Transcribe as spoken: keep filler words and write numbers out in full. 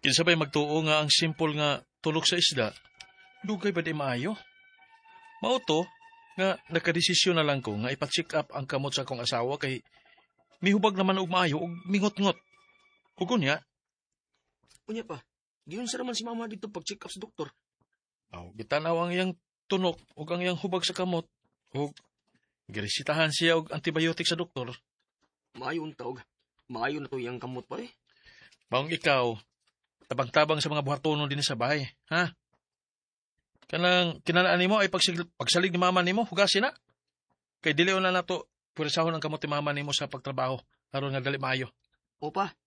Kinsa ba'y magtuo nga ang simple nga tulok sa isda, dugay ba di maayo? Mao to, nga nakadesisyon na lang ko nga ipa-check up ang kamot sa akong asawa kay mihubag naman og maayo og mingot-ngot. Ug unya, Unya pa, giyon sa naman si mama dito pag-check up sa doktor. aw gitanaw ang iyang tunok ug ang iyang hubag sa kamot ug giresitahan siya og antibiotic sa doktor. Maayo ang taog. Maayo na to yung kamot pa eh. Maong ikaw, tabang-tabang sa mga buhatonon din sa bahay, ha? Kanang kinanaan nimo ay pagsalig, pagsalig ni mama nimo, hugasin na. Kay dili na nato puresahon ang kamot ni mama nimo sa pagtrabaho aron nga dali maayo. O pa,